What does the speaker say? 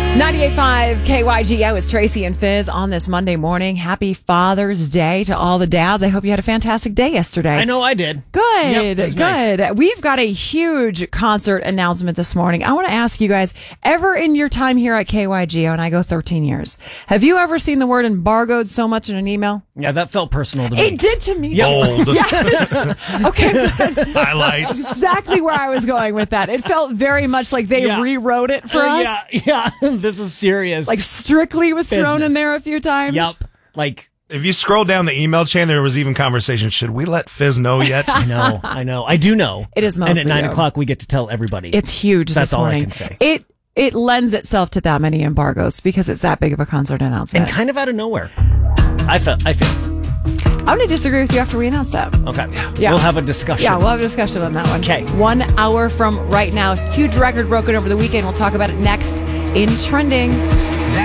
98.5 KYGO is Tracy and Fizz on this Monday morning. Happy Father's Day to all the dads. I hope you had a fantastic day yesterday. I know I did. Good, Yep, good. nice. We've got a huge concert announcement this morning. I want to ask you guys, ever in your time here at KYGO, and I go 13 years, have you ever seen the word embargoed so much in an email? Yeah, that felt personal to me. It did to me. Bold. Yes. Okay. Highlights. Exactly where I was going with that. It felt very much like they Yeah. rewrote it for us. Yeah. This is serious. Like Strictly was thrown in Business. there a few times. Yep. Like, If you scroll down the email chain, there was even conversation. Should we let Fizz know yet? I know. I do know. It is And mostly at 9 you. o'clock, we get to tell everybody. It's huge That's this all I morning. can say. It lends itself to that many embargoes because it's that big of a concert announcement. And kind of out of nowhere. I feel. I'm going to disagree with you after we announce that. Okay. Yeah. We'll have a discussion. Yeah, we'll have a discussion on that one. Okay. 1 hour from right now. Huge record broken over the weekend. We'll talk about it next in Trending.